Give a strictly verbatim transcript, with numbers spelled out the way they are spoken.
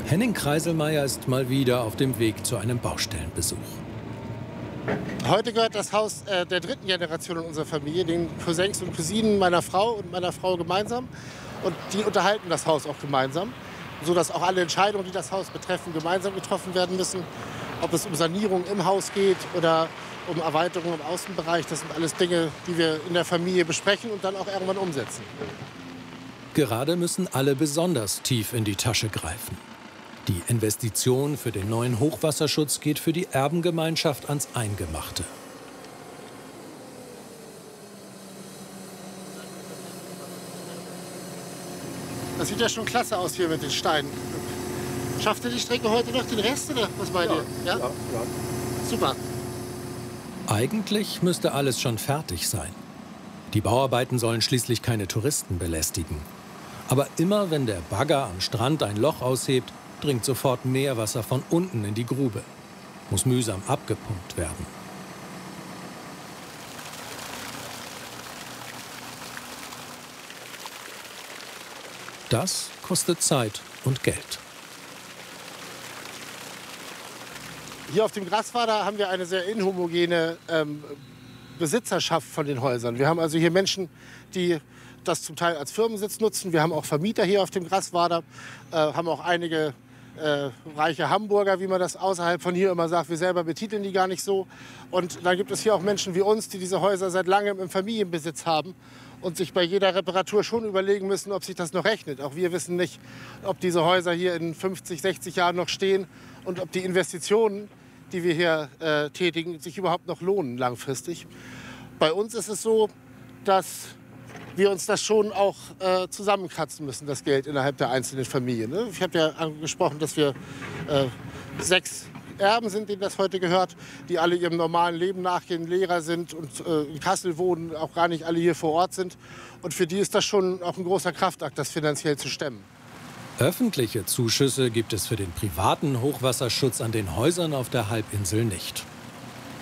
Henning Kreiselmeier ist mal wieder auf dem Weg zu einem Baustellenbesuch. Heute gehört das Haus äh, der dritten Generation in unserer Familie, den Cousins und Cousinen meiner Frau und meiner Frau gemeinsam. Und die unterhalten das Haus auch gemeinsam, sodass auch alle Entscheidungen, die das Haus betreffen, gemeinsam getroffen werden müssen. Ob es um Sanierung im Haus geht oder um Erweiterung im Außenbereich, das sind alles Dinge, die wir in der Familie besprechen und dann auch irgendwann umsetzen. Gerade müssen alle besonders tief in die Tasche greifen. Die Investition für den neuen Hochwasserschutz geht für die Erbengemeinschaft ans Eingemachte. Das sieht ja schon klasse aus hier mit den Steinen. Schafft ihr die Strecke heute noch, den Rest, oder was meint ihr? Ja? Ja, ja. Super. Eigentlich müsste alles schon fertig sein. Die Bauarbeiten sollen schließlich keine Touristen belästigen. Aber immer wenn der Bagger am Strand ein Loch aushebt, dringt sofort Meerwasser von unten in die Grube. Muss mühsam abgepumpt werden. Das kostet Zeit und Geld. Hier auf dem Graswader haben wir eine sehr inhomogene ähm, Besitzerschaft von den Häusern. Wir haben also hier Menschen, die das zum Teil als Firmensitz nutzen. Wir haben auch Vermieter hier auf dem Graswader, äh, haben auch einige äh, reiche Hamburger, wie man das außerhalb von hier immer sagt. Wir selber betiteln die gar nicht so. Und dann gibt es hier auch Menschen wie uns, die diese Häuser seit langem im Familienbesitz haben und sich bei jeder Reparatur schon überlegen müssen, ob sich das noch rechnet. Auch wir wissen nicht, ob diese Häuser hier in fünfzig, sechzig Jahren noch stehen und ob die Investitionen, die wir hier äh, tätigen, sich überhaupt noch lohnen langfristig. Bei uns ist es so, dass wir uns das schon auch äh, zusammenkratzen müssen, das Geld innerhalb der einzelnen Familien. Ne? Ich habe ja angesprochen, dass wir äh, sechs Erben sind, denen das heute gehört, die alle ihrem normalen Leben nachgehen, Lehrer sind und äh, in Kassel wohnen, auch gar nicht alle hier vor Ort sind. Und für die ist das schon auch ein großer Kraftakt, das finanziell zu stemmen. Öffentliche Zuschüsse gibt es für den privaten Hochwasserschutz an den Häusern auf der Halbinsel nicht.